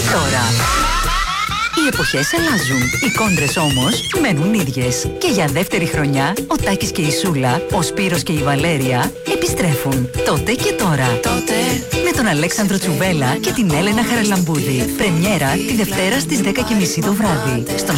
τώρα. Οι εποχές αλλάζουν, οι κόντρες όμως μένουν ίδιες. Και για δεύτερη χρονιά, ο Τάκης και η Σούλα, ο Σπύρος και η Βαλέρια επιστρέφουν. Τότε και τώρα. Τότε. Με τον Αλέξανδρο Τσουβέλα και την Έλενα Χαραλαμπούδη. Πρεμιέρα τη Δευτέρα στις 10:30 το βράδυ. Στον